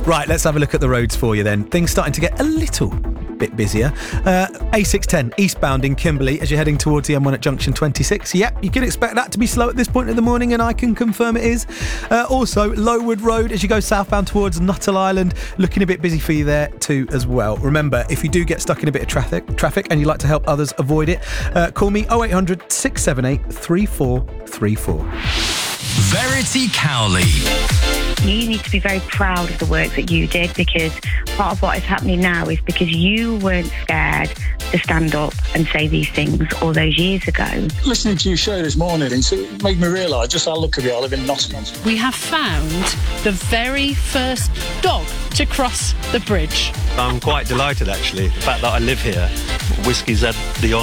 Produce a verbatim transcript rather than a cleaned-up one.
Right, let's have a look at the roads for you then. Things starting to get a little bit busier. Uh, A six ten eastbound in Kimberley as you're heading towards the M one at junction twenty-six. Yep, you can expect that to be slow at this point in the morning, and I can confirm it is. Uh, also, Lowood Road as you go southbound towards Nuttall Island, looking a bit busy for you there too as well. Remember, if you do get stuck in a bit of traffic, traffic and you'd like to help others avoid it, uh, call me oh eight hundred, six seven eight, three four three four. Verity Cowley. You need to be very proud of the work that you did, because part of what is happening now is because you weren't scared to stand up and say these things all those years ago. Listening to your show this morning, it made me realise just how lucky we are living in Nottingham. We have found the very first dog to cross the bridge. I'm quite delighted, actually, the fact that I live here. Whiskey's had the honour